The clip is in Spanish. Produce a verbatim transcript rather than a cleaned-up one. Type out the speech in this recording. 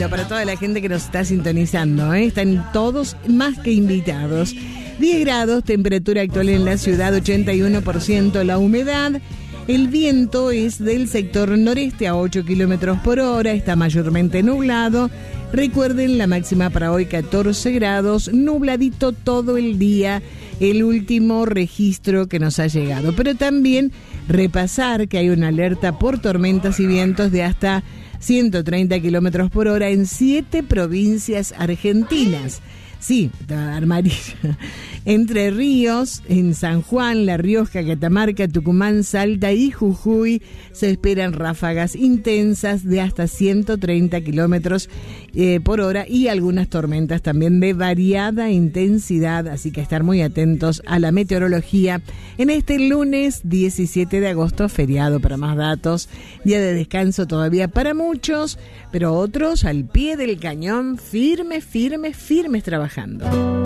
bueno para toda la gente que nos está sintonizando, ¿eh? Están todos más que invitados. diez grados, temperatura actual en la ciudad, ochenta y uno por ciento la humedad. El viento es del sector noreste a ocho kilómetros por hora, está mayormente nublado. Recuerden, la máxima para hoy catorce grados, nubladito todo el día, el último registro que nos ha llegado. Pero también repasar que hay una alerta por tormentas y vientos de hasta ciento treinta kilómetros por hora en siete provincias argentinas. Sí, amarilla. Entre Ríos, en San Juan, La Rioja, Catamarca, Tucumán, Salta y Jujuy se esperan ráfagas intensas de hasta ciento treinta kilómetros eh, por hora y algunas tormentas también de variada intensidad, así que estar muy atentos a la meteorología en este lunes diecisiete de agosto, feriado para más datos, día de descanso todavía para muchos, pero otros al pie del cañón, firmes, firmes, firmes trabajando.